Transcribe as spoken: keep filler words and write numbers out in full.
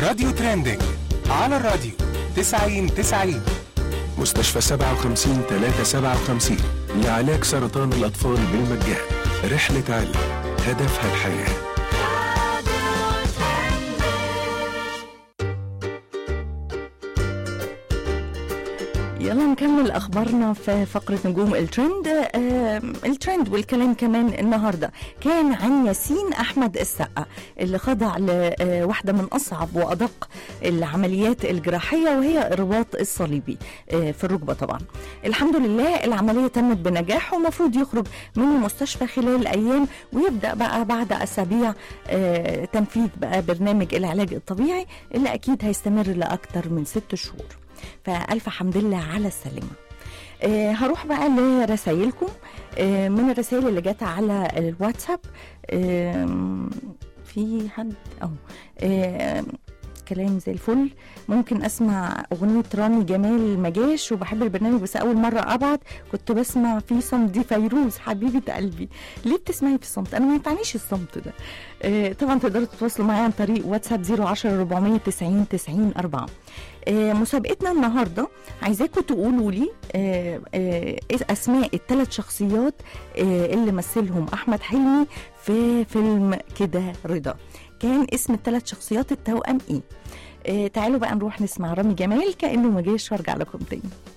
راديو ترندنج على الراديو تسعين تسعين. مستشفى سبعة وخمسين ثلاثة سبعة وخمسين لعلاج سرطان الأطفال بالمجان. رحلة علم هدفها الحياة. يلا نكمل أخبارنا في فقرة نجوم الترند. آه الترند والكلام كمان النهاردة كان عن ياسين أحمد السقا اللي خضع لواحدة من أصعب وأدق العمليات الجراحية، وهي الرباط الصليبي آه في الركبة. طبعا الحمد لله العملية تمت بنجاح، ومفروض يخرج من المستشفى خلال أيام، ويبدأ بقى بعد أسابيع آه تنفيذ بقى برنامج العلاج الطبيعي اللي أكيد هيستمر لأكثر من ست شهور. فألف حمد لله على السلامة. آه هروح بقى لرسائلكم. آه من الرسائل اللي جات على الواتساب. آه في حد أو آه كلام زي الفل. ممكن اسمع اغنيه رامي جمال مجاش، وبحب البرنامج بس اول مره ابعت كنت بسمع في صمت دي فيروز حبيبه قلبي. ليه بتسمعي في الصمت؟ انا ما ينفعنيش الصمت ده. آه طبعا تقدروا تتواصلوا معايا عن طريق واتساب صفر عشرة أربعمية تسعين تسعين أربعة. آه مسابقتنا النهارده عايزاكم تقولوا لي آه آه اسماء الثلاث شخصيات آه اللي مثلهم احمد حلمي في فيلم كده رضا. كان اسم الثلاث شخصيات التوأم ايه؟ آه تعالوا بقى نروح نسمع رامي جمال كأنه ما جاش، وارجع لكم تاني.